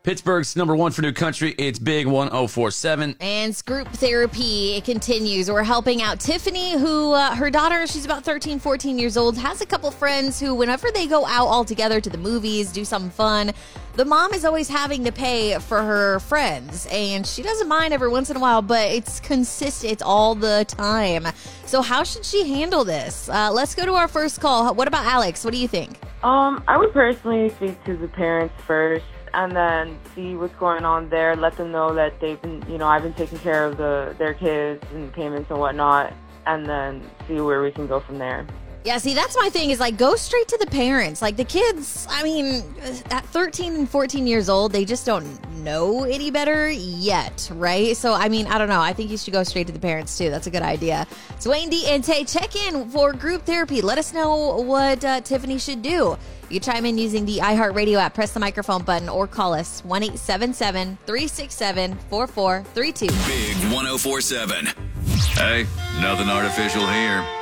Pittsburgh's number one for new country. It's Big 1047. And group therapy, it continues. We're helping out Tiffany, who her daughter, she's about 13, 14 years old, has a couple friends who, whenever they go out all together to the movies, do something fun, the mom is always having to pay for her friends. And she doesn't mind every once in a while, but it's consistent. It's all the time. So how should she handle this? Let's go to our first call. What about Alex? What do you think? I would personally speak to the parents first and then see what's going on there. Let them know that they've been, I've been taking care of their kids and payments and whatnot, and then see where we can go from there. Yeah, see, that's my thing is go straight to the parents. Like the kids, at 13 and 14 years old, they just don't know any better yet, right? So, I don't know. I think you should go straight to the parents too. That's a good idea. So, Wayne D and Tay, check in for group therapy. Let us know what Tiffany should do. You chime in using the iHeartRadio app, press the microphone button, or call us 1-877-367-4432. Big 1047. Hey, nothing artificial here.